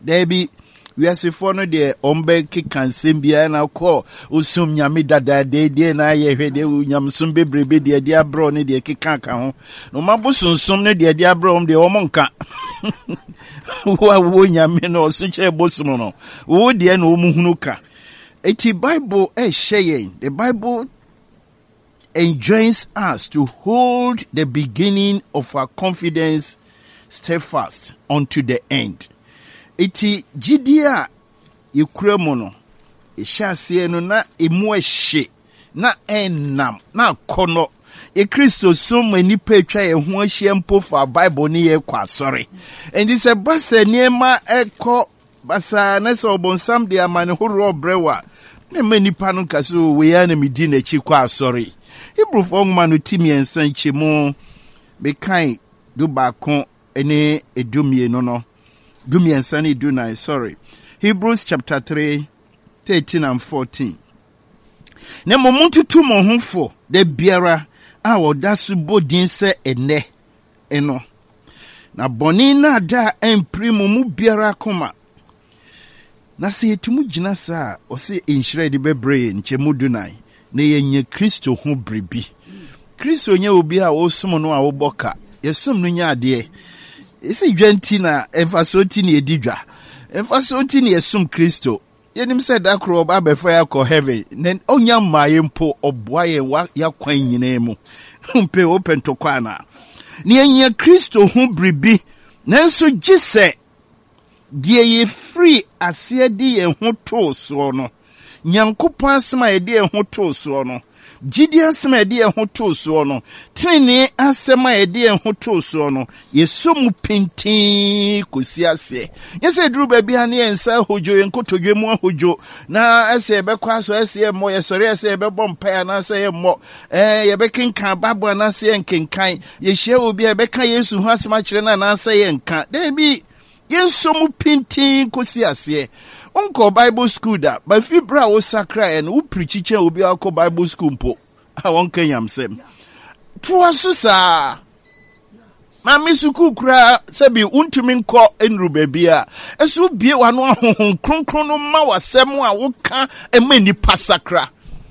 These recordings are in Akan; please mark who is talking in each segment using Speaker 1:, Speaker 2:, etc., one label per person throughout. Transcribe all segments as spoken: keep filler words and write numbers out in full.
Speaker 1: There be we are see for no de ombe ki kansem bia na call usum nyame dada de de na ye hwe de nyam sum bebrebe de de abro ne de keka ka ho no mabo sunsum ne de de abro om de omonka wa wo nyame no so che bosum no wo de na omuhunu ka eti Bible e share the Bible enjoins us to hold the beginning of our confidence steadfast unto the end. Iti jidia yekura no ehase no na emu ehye na enam na kono e Kristo so mani petwa ye ho ahye mpo fa Bible ni ye kwa sorry and this a basa niema ekọ basa na so obonsam de amane horo brewa na mani panu kaso we ya na medi na chi kwa sorry Hebrew for man no timi ensan chemu be kan do ba kon ene edumie no no Dumi and Sunny Dunai, sorry. Hebrews chapter three, thirteen and fourteen. Nemo muntu tu mohunfo, de biara, a odasu bodin se ene, eno. Na bonina da emprimo mu biara koma. Na se yetumu jina saa, ose inshire di bebre, nchemu Dunai, ne yenye Kristo hu bribi. Kristo nye ubi a osumo no a oboka, yesum no nye adie. Isi dwenti na emfasoti ni edidwa emfasoti ni esum Kristo yenim se da kro ba befa ya ko heaven nen onya maye mpo oboa ye wa ya kwan nyina mu mpe open to kwana ni enya Kristo hu bribi nanso gise die ye free ase di ye hu to so no nyankopon asema ye di ye hu to so no Jidi asema edi e hoto so no tini asema edi e hoto so no yeso mu pintin kosi ase yese duru ba bia ne ensa hojo yenkotodwe mu hojo na ase ebekwa so ase mo yesore ase ebebom pa na ase ye mo eh yebekinkan babo na ase yenkenkan ye hye obi ebeka Yesu ho asema kire na na ase yenka de bi yeso mu pintin kosi ase Unko Bible school da, but if you bra o sakra and u preachiche obi akọ Bible school mpo. I won kenyam sem. Tuwa susa. Mami suku kura sebi untumi nko enru bebia. Esu bie wanu ahonhon kronkron no ma wasem a woka emani pasakra.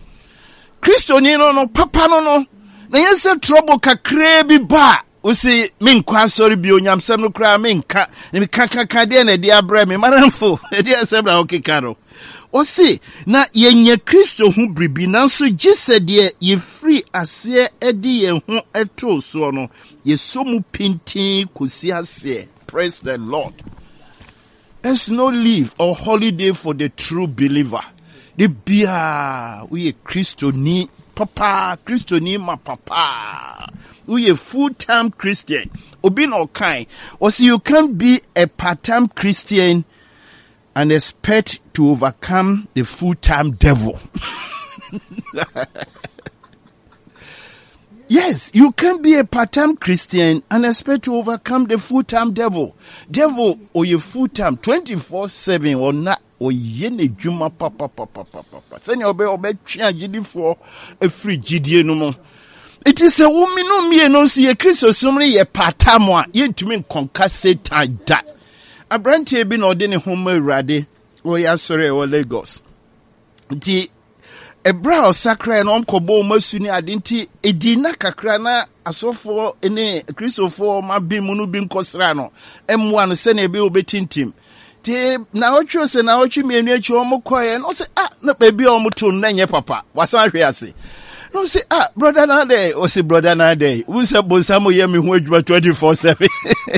Speaker 1: Kristo ni no no papa no no. Na yese trouble kakra bi ba. Usi minkwa sorry bi onyam sem no kra minka ni kaka kade na dia bra me maramfo e dia sem na okikaro osi na yenye Kristo hu bribi nanso gise de ye free ase edi ye hu eto so no ye so mu pintin kosi ase. Praise the Lord. There's no leave or holiday for the true believer. The bia we Kristo ni papa Kristo ni ma papa we a full-time Christian. Obi no kind. Or see you can't be a part-time Christian and expect to overcome the full-time devil. Yes, you can't be a part-time Christian and expect to overcome the full-time devil. Devil or you full-time twenty-four seven or not. O yene juma papa papa papa. Send your obe obe chia jidi for a free jidie no mo. It is a woman no me no see a Christo sumri ye patamwa ye to me conquer Satan that. A branch be no deni home rade or ya sorry or Lagos. The a brow sacra and uncobo masuni adinti a dina kakrana asofo ene Christopher ma bin munu bin kosrano M one sene be obetin team. Na ocho se na ocho mienu echi omo koye no se ah na baby omo to nanye papa wasan hwe ase no se ah brother na dey o se brother na dey we se bonsamo ye me ho adwuma twenty-four seven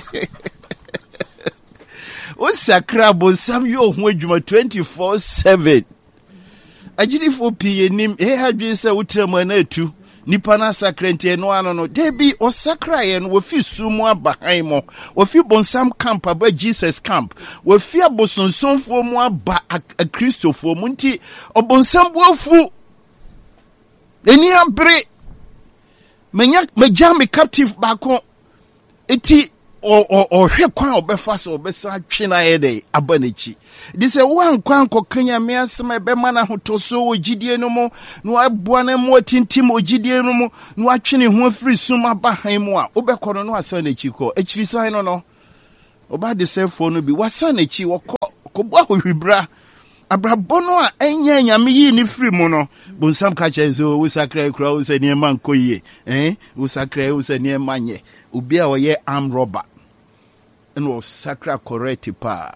Speaker 1: o sakra bonsam yo ho adwuma twenty-four seven agidi fo pie nim e hadwe se wutrem na atu nipa na sakrente no ano no debi o sakra ye no wofi sumu abahan mo wofi bonsam camp aba Jesus camp wofi abosonsonfo mu aba a Christopher mu nti obonsam boafu eni abre menya meja me captive bako eti o o o hwe kwan obefa so obesa twena ye dey abanichi this e wan kwan kokanya me asema be mana hotoso ogidie no mo no aboa na mo tintim ogidie no mo no atwene ho afiri suma bahan mu a obekọ no no asan na chi ko echiri san no no oba de cell phone bi wasan na chi wokọ kobo ahwibra abrabono a enya nyame yi ni free mu no bonsam ka che so wo sakra kura wo se niema nkoyie eh wo sakra wo se niema nye obi a oye arm robber no sakra correct pa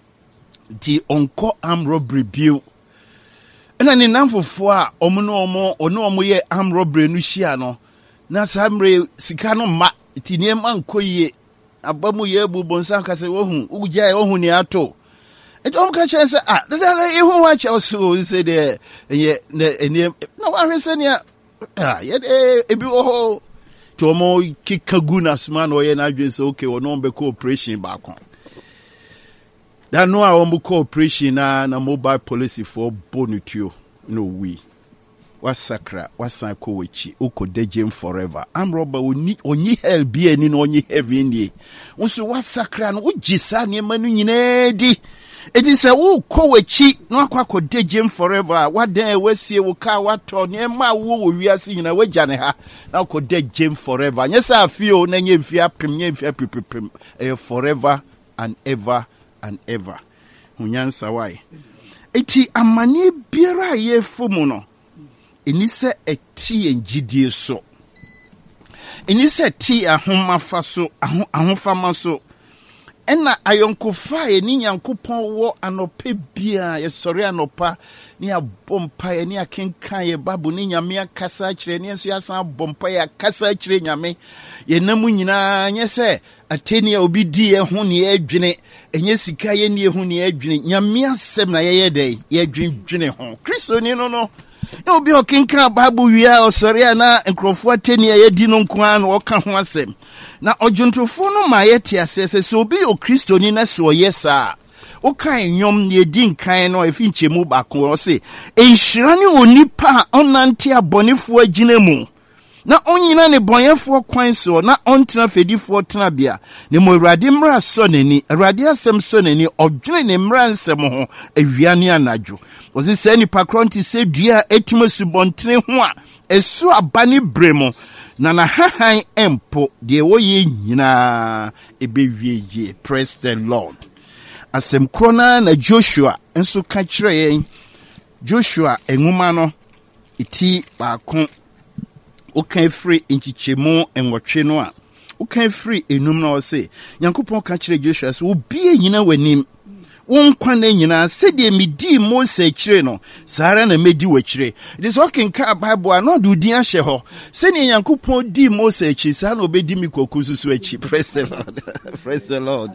Speaker 1: di onko arm robbery bio ena ni namfofo a omo no omo ono omo ye arm robbery no hia no na samre sika no ma ti niema nkoyie abamu ye bu bonsam ka se wo hu ugya wo hu ni ato it om ka chance ah dada e hu wa cha so say de ye ne no wa hwese ne ah ye e bi o to mo kikaguna sman o ye na adwen so okay wo no be cooperation ba kon da no a wo cooperation na na mobile police for bonutuo no we wasakra wasanko wechi ukodejem forever am robber oni onyi hell bi ani no onyi heaven ni wonso wasakra no ugisa ne manu nyina di edi se wo ko wechi no akwa kodejem forever wadan wasie wo ka wato ne ma wo wo wiase nyina wagya ne ha na kodejem forever nyesa afio na nye mfia pem nye mfia pipipim eh forever and ever and ever hunyansa wai eti amani biara ye fumu no inise eti enjidie so inise eti ahomafa so ahofama so ena ayonkofa eni nyankopon wo anope bia ye sori anopa ni abompa ye ni akenkan ye babu ni nyame akasa kire ni enso yasan abompa ye akasa kire nyame ye namu nyina nye se ateni obi di ye ho ne adwene enye sika ye ne ho ne adwene nyame asem na ye ye dai ye adwendwene ho kristo ni no no e obi okenkan babu wia osori na nkrofo ateni ye di no nko an wo ka ho asem na ojuntofo no ma ye ti asese so obi o kristo ni na so yesa o kan nyom ne di nkan no efi nchemu ba ko se enhyira ne onipa onante abonefo agina mu na onyina ne bonyefo kwan so na ontena fedifo tena bia ne mo awurade mra so nani awurade asem so nani odwene ne mra nsem ho awiane anadwo o se se nipa kronti se dua etuma subontene ho a esu abane bremo na na hahan empo de wo ye nyina ebewieye. Praise the Lord. Asem krona na Joshua enso ka kire yen Joshua enwuma no iti baako o kan free inchichemu enwotwe no a o kan free enum na o se Yankopon ka kire Joshua se obi enyina wanim wonkwa na nyina se de medi Mose kire no sara na medi wakire this walking ka Bible no do din ahye ho se ne Yankopon di Mose kire sa na obedi mikoku susu achi. Praise the Lord. Praise the Lord.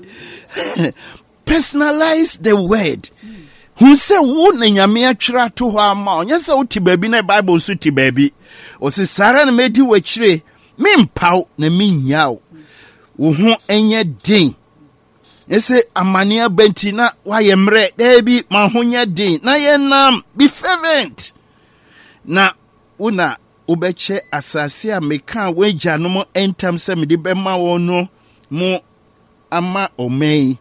Speaker 1: Personalize the word. Who say wo na nyame atwira to ho ama onye se uti baby na Bible so ti baby o se sara na medi wakire me mpaw na me nyaw wo ho enye din ese amania bentina wa yemre debi mahonya din na yenam be fervent na una obeche asase a meka wagya no mo entam se me de bema wo no mo ama omei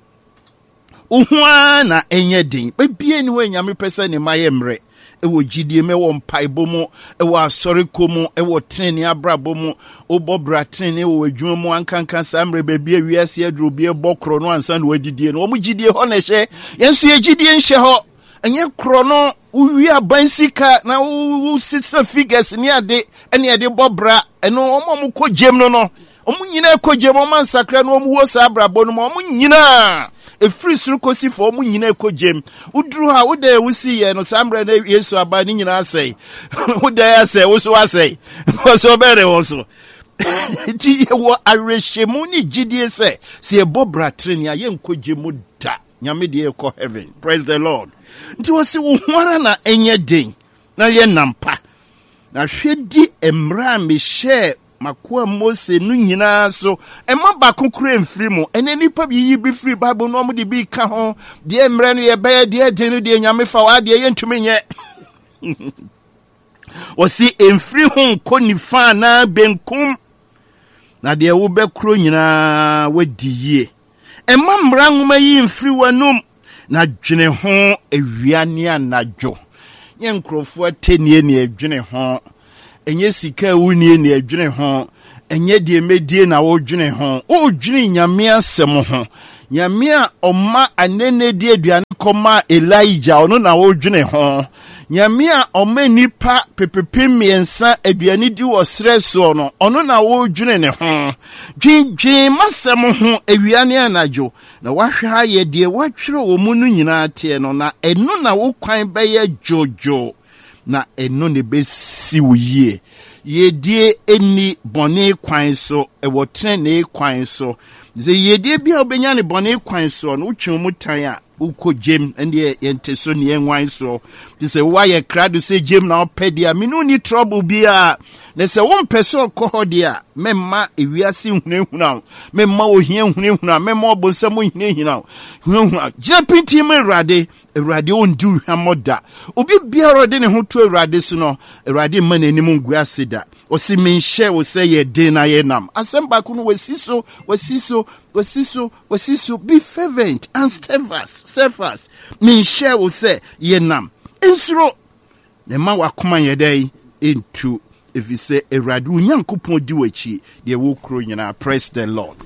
Speaker 1: uhua na enye din bebie ni ho nyame pese ne mayemre ewo gidie me wo mpaibo mu ewo asori komu ewo treni abrabo mu obobra treni wo adwuma mu ankankan samre bebie wiase aduro bie bokro no ansa na wadidie no wo gidie ho na hye yenso ye gidie nhye ho enye kro no uwi abansika na wo six figures ni ade ene ade bobra eno omo mo kojem no no omo nyina kojem o man sakra no omo wo sa abrabo no omo nyina e free suru kosi for mu nyina ekojem uduru ha wo da wusi ye no sambre na Yesu aba ni nyina asai wo da asai wo so asai wo so bere wo so ti wo arehemu ni gidie se se e bobra treni aye nkojemu da nyame de e ko heaven. Praise the Lord. Nti wo se wo hwara na enye den na ye nampa na hwedi emra me share makoa Mose no nyina so ema ba kokore mfiri mu ene nipa bi yi bi free Bible no mo de bi ka ho de emre no ye be de de no de nyame fa wa de ye ntumi nye o si emfiri ho ko ni fa na benkum na de wo be kro nyina wadi yie ema mra nwoma yi mfiri wanum na dwene ho ewiane anadwo nye nkrofo atenie ne adwene ho enye sika wunie ne adwene ho enye de medie na wo dwene ho o dwene nyame asem ho nyame a ɔma anene di aduane kɔma Elijah ɔno na wodwene ho nyame a ɔma nipa pepepe mmiɛnsa aduane di wɔ srɛ so no ɔno na wodwene ne ho dwendwen masɛm ho awia ne anadwo na wahwɛ ayɛ deɛ watwerɛ wɔ mu no nyinaa teɛ no na ɛno na wo kwan bɛyɛ dwodwo na ɛno ne bɛsi wo yie yedie eni bɔne kwan so ɛwɔ tene kwan so ze yedie bia obenya ne bɔne kwan so no utwe mu tan a uko jem ende yente so ne enwan so ti se wa ye krado se jem na opedia me no ni trouble bia na se wo mpɛ so kɔ hɔ dia memma ewiase hunehuna memma ohia hunehuna memma obonsam hunehina hunehuna gina pinti me rade Erade ondi hwamoda obi biara de ne ho to erade so no erade ma nanim ngu aseda osi menhye wo se ye den na ye nam asem ba ku no wasi so wasi so wasi so wasi so be fervent and steadfast steadfast menhye wo se ye nam ensuro ne ma wakoma ye dai into if you say erade unyankopon di wachi de wo kro nyina. Praise the Lord.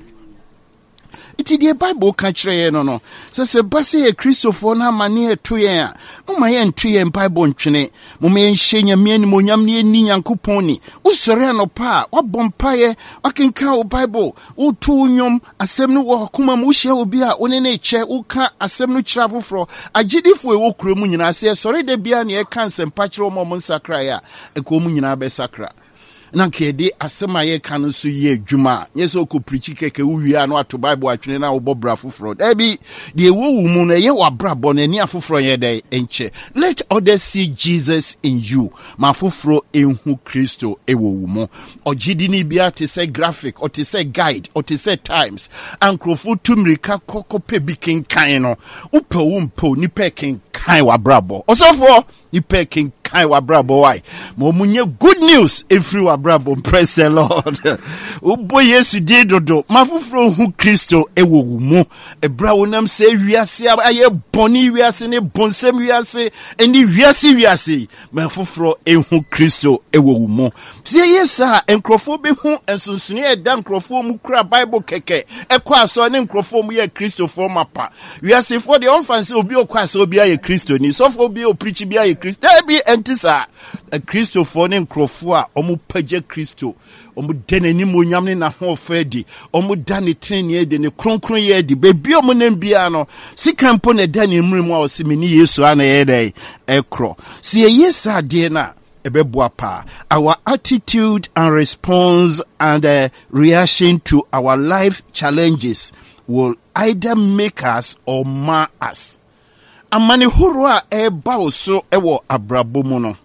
Speaker 1: Iti the Bible can try no no. So se base e Christopher na mani eto yen a. Mama ye ntu yen Bible ntwene. Mama ye nhye nyame ani monyam ne ni Nyankopon ni. Usore anopa, wabompa ye, wakenka o Bible, wo to nyom asem no wo akoma mu hye obi a one na eche wo ka asem no kira foforo. Agidifo e wo kuro mu nyina se sore de bia na ye kan sempa kire mo nsakra ya. Eko mu nyina be sakra. Na kede asema ye kanu so ye adwuma yeso ko preach keke wuwia no ato Bible atwene na wo bobra foforo ebi de wo mu na ye wabra bo na ni afoforo ye dey enche. Let others see Jesus in you ma foforo enhu Kristo ewo wu mu ogidi ni bia te say graphic or te say guide or te say times ankrofo tumrika kokope bikin kan no upe wo mpo ni pekin kan wabrabo osofo ni pekin kai wabrabo why mo munye good news every wabrabo. Praise the Lord. Ubo Yesu di dodo mafufro hu Kristo ewo mu ebra wonam se wiase aye boni wiase ne bonsem wiase eni wiase wiase mafufro ehu Kristo ewo mu tie yesa enkrofo be hu ensunsune e da enkrofo mu kura Bible keke ekwa aso ne enkrofo mu ye Kristo for mapa wiase for the onfanse obi okwa aso obi aye Kristo ni so for obi o preach bi aye Kristo be entisa a Kristo for ne enkrofo a omu pagye Kristo omu denani monyam ne na ho fadi omu dane trenie de ne kronkron ye di bebi omu nem bia no sikampo ne dane mrimu a osimini Yesu ana ye dai ekro si ye yesa de na ebeboa pa. Our attitude and response and uh, reaction to our life challenges will either make us or mar us. Amani huru a eba oso ewo abrabo mu no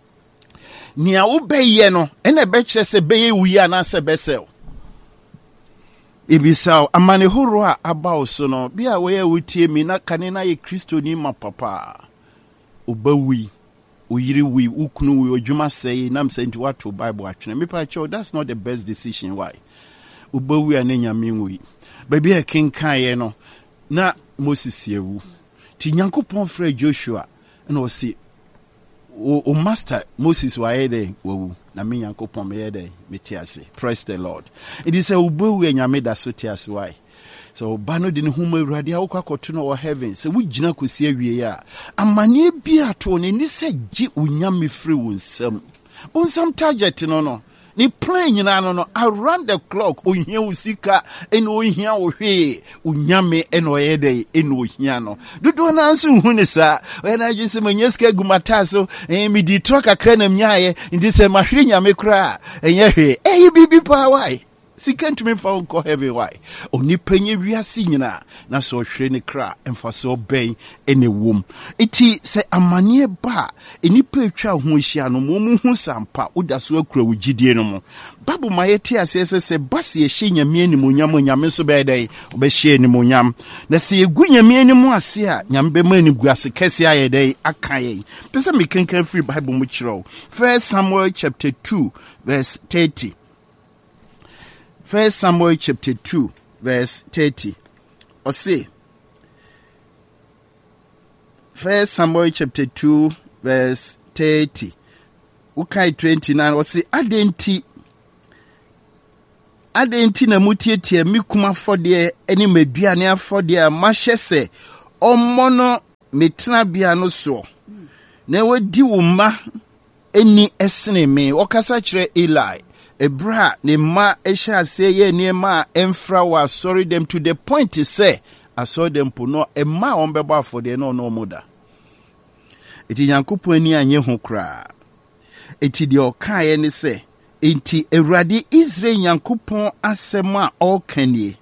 Speaker 1: nia wo beye no ene be kire se beye wuya na se besel ibisao amani huru a aba oso no bia we wutie mi na kane na ye Kristo ni ma papa obawi uyiri wi ukunu wi odwuma sei nam se nti wato Bible atwene me pa cho that's not the best decision. Why obawi anenya minwi baby e kenkan ye no na Moses yewu ti Nyankopon frɛ Joshua na o si o, o master Moses wa yede wo na me Nyankopon me yede metiase. Praise the Lord. It is a ubu we nyame da so tiase. Why so bano de ne huma awurade a wokɔ akɔto no wɔ heaven sɛ wogina kosi awie a amane bia to ne ni sɛ gye unyame frɛ wo nsam onsam target no no ni plan nyina no no around the clock ohia usika eno ohia ohwe unyame eno oyede eno ohia no dodo na nso hu ne sa we na dwese manyeska gumata so eh mi di truck akra na mnyaaye ndi se mahwe nyame kra enye hwe eh bibi pa why sika ntumi fa nko heavy why oni panye wiase nyina na so hwe ne kra emfa so ben ene wom eti se amane ba enipa etwa ho hia no mo mu hu sampa oda so akura wugidie no mo babu mayeti asese se base ye hye nyame ani mo nyam nyame so be dai obe hye ni mo nyam na se egu nyame ani mo ase a nyame be mani guase kese aye dai akaye pese me kenkan free Bible mu kiro First Samuel chapter two verse thirty. First Samuel chapter two, verse thirty. Or say, First Samuel chapter two, verse thirty. Ukai twenty-nine. Or say, Adenti, adenti na mutietie mikuma fodie eni meduane afodie ma hyese ommono metena bia no so na wadi wo ma eni esene me okasa kire Eli ebra ne ma ehya ase ye ne ma emfra wa sorry them to the point say I saw them puno e ma ombeba afodie no no moda eti Nyankopon ani anye ho kra eti de okaye ne se enti Ewurade Israel Nyankopon asema okanie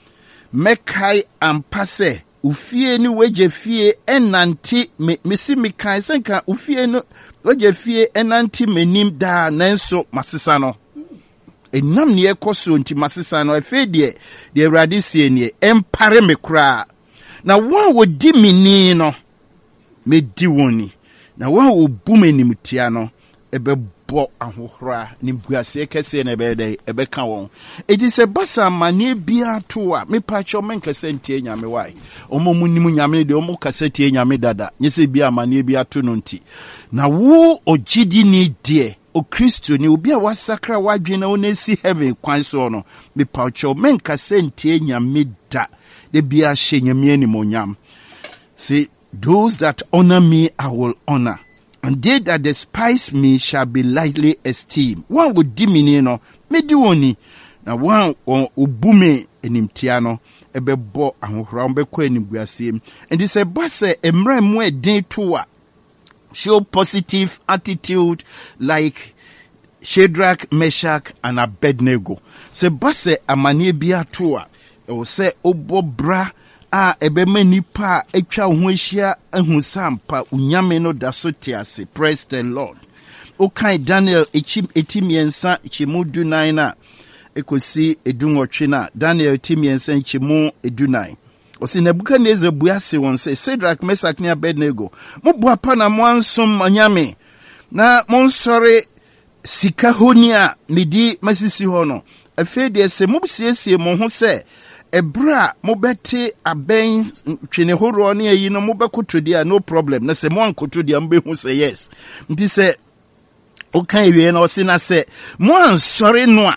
Speaker 1: mekai ampase ufie ni weje fie enanti me, mesi mekai senka ufie no weje fie enanti menim da nanso masesa no enam ne ekoso nti masesa no afi de de Ewurade sie nie empare me kra na won wodi mini no medi woni na won obu menim tia no ebe bo ahohora ni buase kese na ebe dey ebe ka won eti se basa mane bia to a me pacho men kese ntie nyame wai omo munim nyame de omo kase tie nyame dada nyese bia mane bia to no nti na wo ogidi ni de o Kristo ni obi a wasakra wadwe na onesi heaven kwan so no me pacho men kase ntie nyame da de bia hye nyame ani monyam. See, those that honor me I will honor, and they that despise me shall be lightly esteemed. One would dimini no, me di woni. Na one ubume enimtiano, ebe bo ahohra mbe ko enimguasem. And this ebase emra mwe den toa. Show positive attitude like Shadrach, Meshach, and Abednego. Se base amanie bia toa. O se obo bra a ebeme nipa etwa ho ahia ahu sampa unyame no da so tiase. Praise the Lord. Okay, Daniel echim etimiensa chimu dunai na ekosi edunwotwe na Daniel etimiensa chimu edunai. Osi Nebukadnezar buase won se Shadrach, Meshach ne Abednego mo boapa na mo ansom anyame na mo nsore sika honia medi masisi ho no afede se mo siesie mo ho se ebra mo bete aben twene horo ne ayi no mo bekotodia no problem na se mo ankotodia mbe hu se yes nti se o kan ewie na o se na se mo ansore no a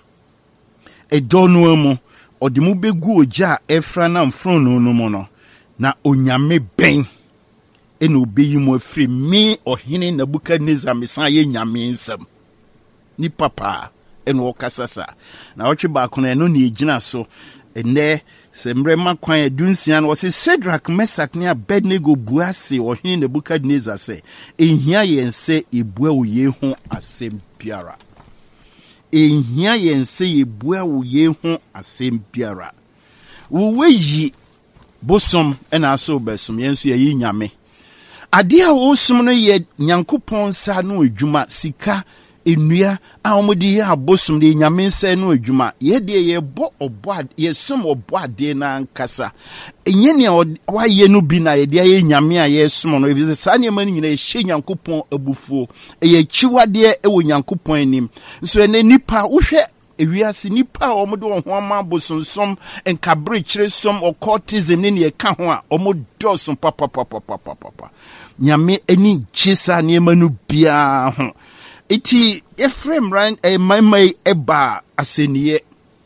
Speaker 1: edonu mu odi mu begu oja efra na mfrono no mo no na onyame ben ena obeyi mu afri mi ohene Nebukadnezar mesan ye nyame nsam ni papa ena okasasa na otwe ba kono eno ne egina so ene semrema kwan edunsia no wose Shadrach, Meshach ne Abednego buase ohene Nebukadnezar se ehia yense ebua oye ho asem biara ehia yense ebua oye ho asem biara wo weyi bosom ena so besom yenso ye nyame ade a wo som no ye Nyankopon sa no adwuma sika enua a omodi ya abosom de nyame nsa no adwuma ye de ye bo obo ye som obo ade na ankasa enye ne waye no bi na ye de ye nyame a ye som no ebi sa ne mani nyina ye hye Nyankopon abufuo ye chiwade e wo Nyankopon anim so ene nipa wo hwe ewiase nipa omode wo ho ama abosonsom enkabre kire som occultism ne ne ka ho a omodo som papa papa papa papa nyame eni chisa ne manu bia ho iti Ephraim ran e maimai eba aseniye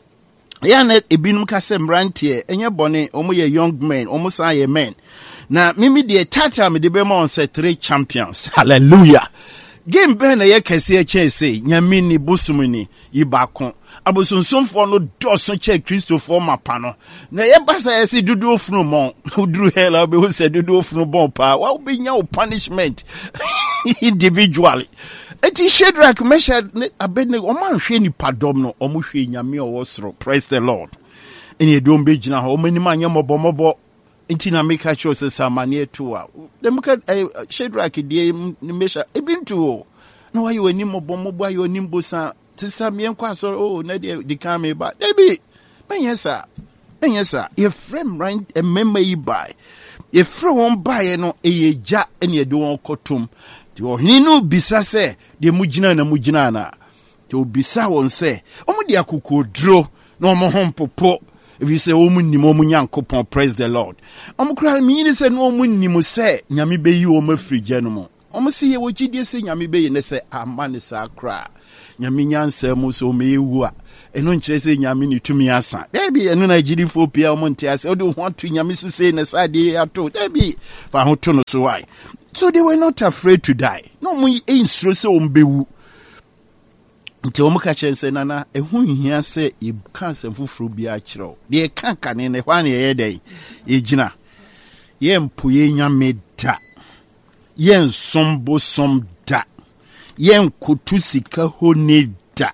Speaker 1: yana ebinum kasem rantie enye bone omo ye young men omo sa ye men na mimi de tata me de be mo say three champions. Hallelujah. Game ben na ye kese eche say nyame ni busumuni yibakon abosonsomfo no doso che Christopher mapano na ye basa ye si dudu ofunu mon udru hela be who say dudu ofunu bon pa wa be nya punishment individually. Eti Shadrach, Meshach, Abednego, oman hwe ni padom no, omu hwe nyame owo soro. Praise the Lord. Eni edom be gina ho, omani ma nya mobo mobo. Enti na make sure se samane to a. Dem ka Shadrach die ni Meshach ebintu o. No why you ani mobo mobo ayo ni mbosa. Tisa me nkwa so oh na de di kan me ba. Debi. Menyesa. Menyesa. Ephraim ran emema yi bai. Ephraim won bai no eyeja eni edo won kotom. Ti ohini no bisa se de mugina na mugina na ti obisa won se omo de akokodro na omo hompopo if you say omo nimo omo Nyankopon. Praise the Lord. Omo kra mi ni se no omo nimo se nyame beyi omo afrigye no mo omo se ye wogidie se nyame beyi ne se amane sa kra nyame nyansa mu so me ewu a eno nkyerɛ sɛ nyame ne tumi asa dabi eno na gyidifo pia o monte ase o de ho to nyame so sei na sade ato dabi fa ho to no so why. So they were not afraid to die. No mo insuro sɛ ombewu. Nti o mo ka kyerɛ sɛ nana ehu hia sɛ e cancer fufuru bia kyerɛw. De kanka ne ne hwa ne yɛ dai. E gina. Ye mpoye nyame da. Ye nsombo som da. Ye nkotu sika ho ne da.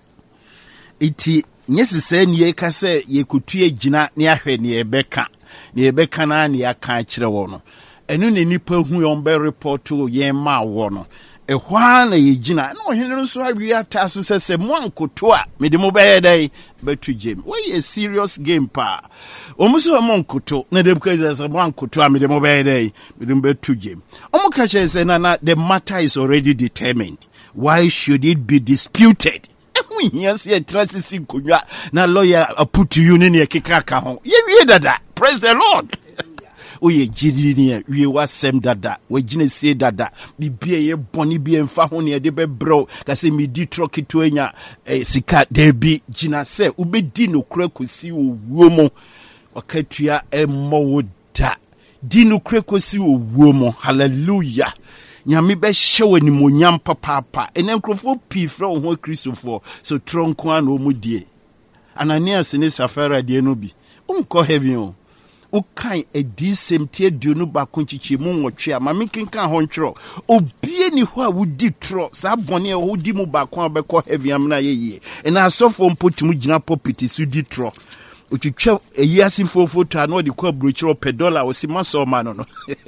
Speaker 1: Iti nyesi sɛ ne ye ka sɛ ye kotu ye gina ne ahwɛ ne ye bɛka. Ne ye bɛka na ne aka kyerɛw no. Enu ne nipa hu yon be report o yen ma wo no e hwa na ye gina na ohene no so awi ata so se se mo ankoto a me de mo be yedai betu game we a serious game pa omo so mo ankoto na de because se mo ankoto a me de mo be yedai me de betu game omo ka che se na na the matter is already determined. Why should it be disputed? Ehun hia se trasisi konwa na lawyer put you ne ne keka ka ho ye wie dada. Praise the Lord. Oye jiri ni we wasem dada we gine se dada bibie ye boni bi emfa ho ne de be bro ka se mi di troki to enya eh, sika de bi gina se ubedi no kura kosi owuo mo wakatua emmo woda di no kura kosi owuo mo. Hallelujah. Nyame be hye ni monyam papa ene nkrofo pi fra wo ho Kristofo so tronko an o mu die Ananias ne Safira de no bi umko heaven o ukai edi semtie duonu ba konchichi mu nwotwe ama menkenka ho ntwero obie ni ho a wudi tro sa bone e ho di mu ba kon abekọ heavy amna yeye ena asofo mpotimu gina popiti su di tro otwitwa eyiase fofoto a no de kwa brochiro per dollar o si maso ma no no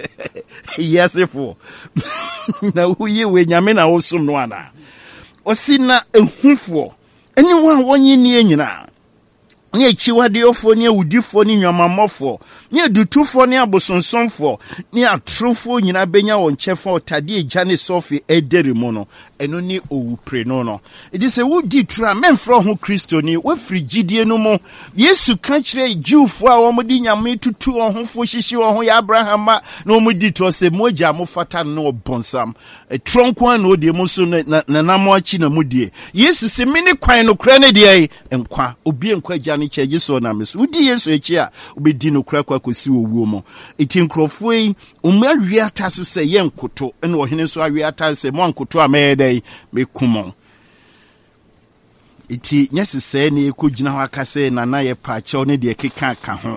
Speaker 1: eyiase fo na huye we nyame na wo som no ana o si na ehufo eni wo a wonye ni enyina ni echiwade ofo ni awudifo ni nwamamofo ni adutufo ni abosonsonfo ni atrofo nyina benya won kyefo otade eja ne sofi edere mu no eno ni owupre no no edi se wudi tra memfro ho Kristo ni we frigidie no mu Yesu ka kire Jewfo a wo modi nyame tutu ohofo hihyi wo ho ya Abraham na wo modi to se moja mo fata no bonsam e tronko an no de mu so na na mo achi na mudie Yesu se mini kwan no kra ne de enkwa obi enkwa gya ne kye Yesu na meso wudi Yesu echi a obedi no kra kwa kosi owuo mo eti nkrofo yi omu awi ata so se ye nkoto ene ohene so awi ata se mo nkoto a meyedai mekumo iti nyese se ne ekogina ho akase na na ye pa che ne de keka ka ho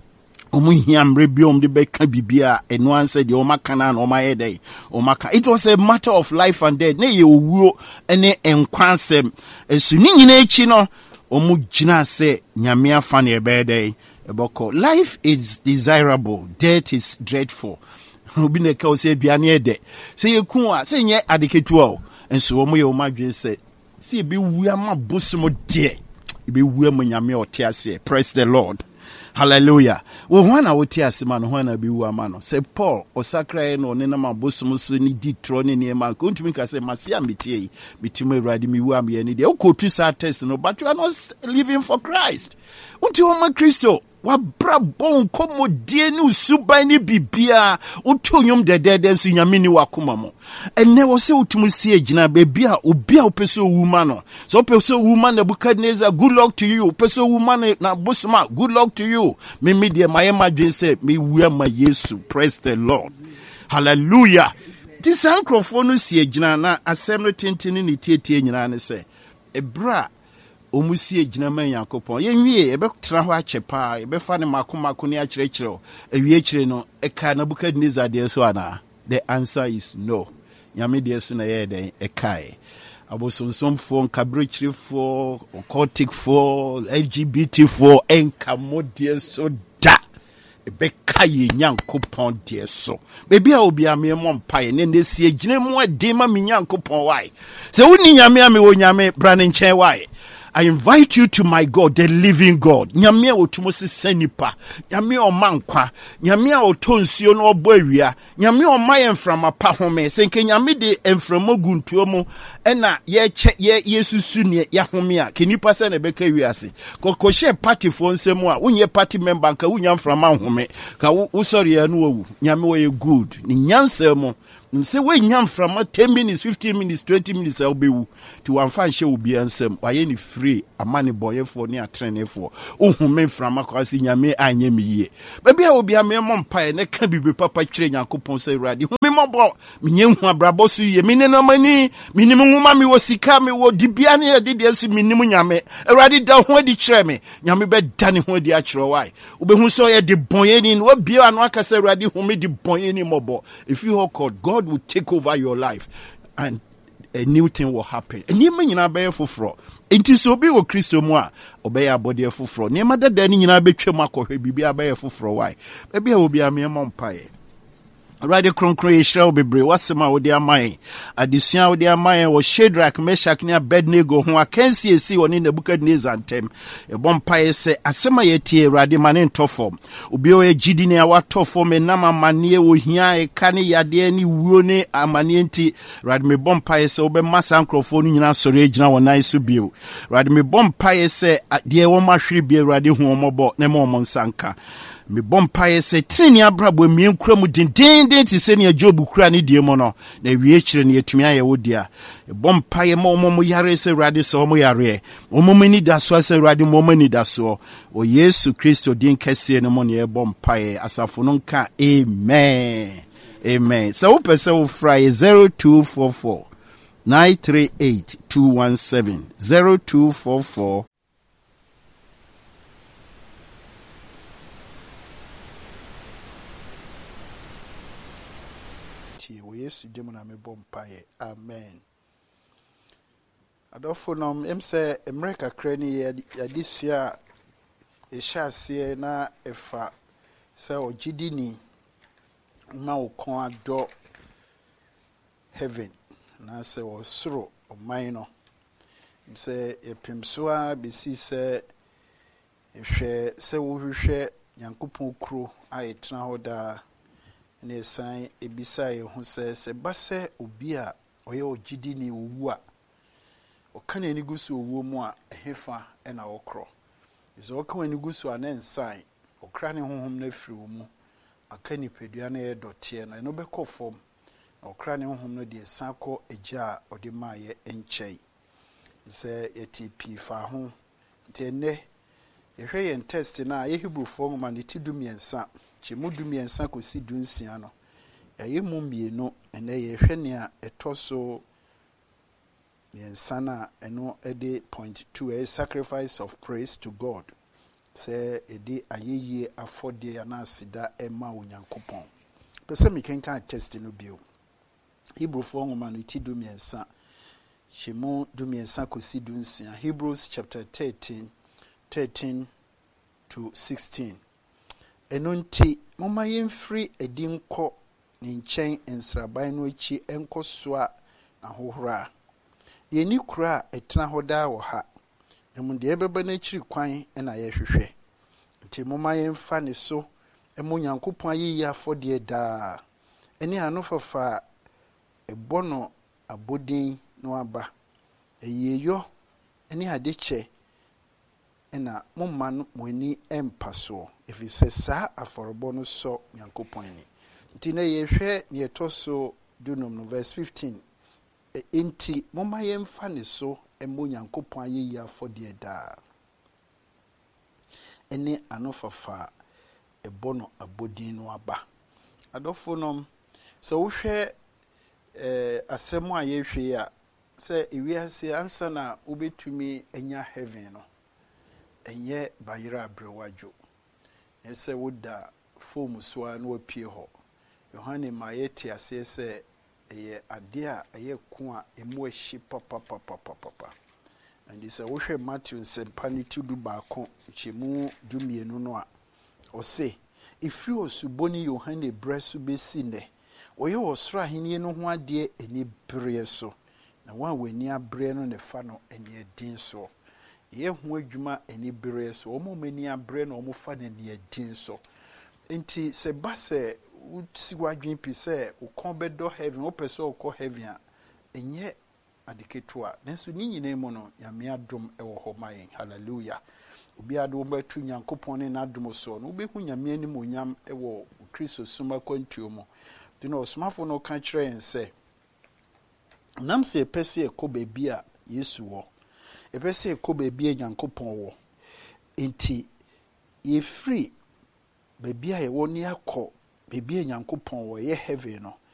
Speaker 1: omu hiamre biom de beka bibia eno anse de o maka na na o mayedai o maka. It was a matter of life and death ne ye owuo ene enkwansem esu ni nyina echi no omu gina se nyame afa ne ebedai eboko. Life is desirable, death is dreadful. Obi ne ka o se aduane ede se ye ku a se nye adeketu o enso omu ye o madwe se se be wu ama bosom de be wu am nyame ote ase. Praise the Lord. Hallelujah. Wo ho na wote ase ma no ho na be wu ama no se Paul osakra no ne na mabosom so ni di tro ne ne ma ko ntumi ka se masia metie mitimu awrade mi wu am ye ne de o ko tu sa test no, but you are not living for Christ. Unti o ma Kristo wa bra bon komo die ni usuban ni bibia unto nyom dedede nso nyame ni wakoma mo enne wo se utumu si agina bebia obi a opeso wuma no so opeso wuma na Nebukadnezar, good luck to you. Opeso wuma na Bosma, good luck to you. Me me de my imagine say me wu ma Yesu. Praise the Lord. Hallelujah. This microphone si agina na asem no tentini ni tietie nyina ne se ebra omusie gina man Yakopon yenwie ebe tra ho achepa ebe fa ne makomako ne akyerɛkyerɛ ewie kyerɛ no eka Nebukadnezar de so ana. The answer is no. Nyame de so na ye den ekai abosonsomfo nkabrɛkyerefo occultic-fo L G B T-fo enkamode so da ebe kai Nyankopon de so bebi a obi ame mo mpae ne ne sie gina mu ade ma me Nyankopon why se woni nyame ame wo nyame bra ne nkyɛn why. I invite you to my God, the living God. Nyame a otumo se sanipa, nyame o mankwa, nyame a otonsuo no obo awia, nyame o maye mframa pa home, senke nyame de mframa guntuo mu ena ye che ye yesusu ne ya home a kenipa se na beka wiase. Kokoshe party fo nsemu a wonye party member nka wonya mframa home, ka wo sorry ya no wu. Nyame wo ye good. Ni nyansa mu nim sɛ woanya mframa ten minutes fifteen minutes twenty minutes a wobɛwu nti wamfa nhyɛ wo bia nsɛm wayɛ ne free ama ne bɔyɛfoɔ ne atrenefoɔ wohume mframa kwa sɛ nyame anyɛ me yie baabi a obi a memmɔ mpaeɛ ne ka biribi papa kyerɛ Nyankopɔn sɛ Awurade hu me mmɔbɔ menyɛ hu abrabɔ so yie mene no mani menim nwoma mewɔ sika mewɔ dibea ne yɛde deɛ si menim Nyame Awurade da ho adi kyerɛ me Nyame bɛda ne ho adi akyerɛ wae wobɛhu sɛ ɔyɛ de bɔnyɛni no wabie ano aka sɛ Awurade hu me de bɔnyɛni mmɔbɔ if you hold God God will take over your life and a new thing will happen. Nneɛma nyinaa bɛyɛ foforɔ. Enti sɛ obi wɔ Kristo mu a ɔbɛyɛ abɔdeɛ foforɔ. Nneɛma dada ne nyinaa bɛtwa mu akɔhwɛ biribi abɛyɛ foforɔ wae. Baabi a obi a meɛmɔ mpaeɛ. Awurade kronkron yɛhyira wo bebree wasɛm a wode ama yɛn adesua a wode ama yɛn wɔ Shadrach Meshach ne Abednego ho akansi esi wɔ ne Nebukadnezar ntɛm ɛbɔ mpaeɛ sɛ asɛm a yɛtie Awurade ma ne ntɔ fam obi a ɔyɛ gyidi ne a watɔ fam ɛnam amanneɛ wɔ hia ɛka ne yadeɛ ne wuo ne amanneɛ nti Awurade mebɔ mpaeɛ sɛ wobɛma saa nkurɔfoɔ no nyinaa sɔre agyina wɔ nan so bio Awurade mebɔ mpaeɛ sɛ deɛ wɔn ahwere bi Awurade hu wɔn mmɔbɔ na ma wɔn nsa nka me bompaye se trini abrabo mien kura mu dindindin ti se ne Job kura ne die mu no na wie kyire ne atumi aye wodia e bompaye ma omo mo yare se Awurade se omo yare omo mani da so se Awurade mo mani da so o Yesu Kristo din kese ne mo ne e bompaye asafo no nka amen amen so wo pese wo fry zero two four four nine three eight two one seven zero two four four Yesu dim na me bom paye amen adofo nom em se America krani ya disua e hyase na efa se ogidini ma okon ado heaven na se osoro oman no se epimso a besi se ehwe se wo hwehwe Nyankopɔn kuro a etena ho da ne san ebisa ye hu se se base obi a oye ogidi ni owu a oka na enigusu owu mu a ehefa e na okro izo oka enigusu a na nsan okra ne honhom na firi wo mu aka ni pedua na ye dote na no bekɔ fom okra ne honhom no de san kɔ agya a ode ma ye enkyɛi se yeti pi fa ho nte yehwe yen test na ye Hebrew fo ma ne ti du miensa chimu du miensa kosi du nsia no ye mu mienu ene yehwe ne a etoso miensa na eno ede point two a sacrifice of praise to God se ede ayeye afode na asida ema onyankopɔn pese mi kenka test no bio Hebrew fo ma no ti du miensa chimu du miensa kosi du nsia Hebrews chapter thirteen thirteen to sixteen enunti moma yemfiri edi nkɔ ne nkyɛn nsraban no achi enko soa ahohora ye ni kura etena hoda wɔ ha emu de ebeba na akyiri kwan na yɛhwehwɛ nti moma yemfa ne so emu Nyankopɔn ayi afɔde daa eni ano fafa ebɔ no abodin no aba eyeyo eni ade kyɛ ena momma no moni empaso efise saa aforobo no so Nyankopɔn ni nti na yehwɛ ne etoso dunum no verse fifteen e, enti momma yemfa ne so emo Nyankopɔn ayeyi afɔde daa ene anofafa ebo no abodin no aba adofo nom so wohwɛ eh asɛm a yehwɛ a sɛ ewiase ansa na wobetumi enya heaven no enye bayira brewajo ese woda form so a na wapie ho Yohane mayeti ase se eye ade a eye ko a emu ahyi papa papa papa and this wo hwe Matthew sempa ne tudu baako chemu dumienu no a o se ifri osuboni Yohane bresu besi ne oye osoro ahenie no ho ade eni bre so na wa wani abre no ne fa no eni edin so ye hu adwuma eni bere so omo mani abre na omo fa na ne adin so enti se ba se usi wadwen pi se ukon bedo heaven o pese ukọ heaven a enye adiketo a nenso ni nyina mu no nyame adom e wo ho mayen hallelujah obi ado batu Nyankopɔn ne nadom so no obehu nyame anim onyam e wo Kristo suma kwantuo mu You know, smartphone no can try and say. Nam se pese e ko baby a Yesu wo. E pese e ko baby a Nyankopon wo. Enti ye free baby a ye wo ni akọ baby a Nyankopon wo ye heaven no.